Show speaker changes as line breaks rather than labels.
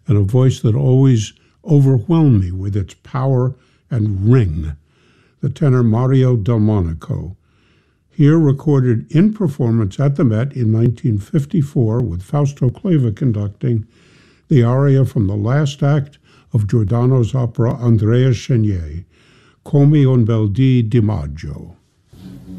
and a voice that always overwhelmed me with its power and ring, the tenor Mario Delmonico. Here recorded in performance at the Met in 1954 with Fausto Clava conducting the aria from the last act of Giordano's opera Andrea Chenier, Come un bel dì di maggio.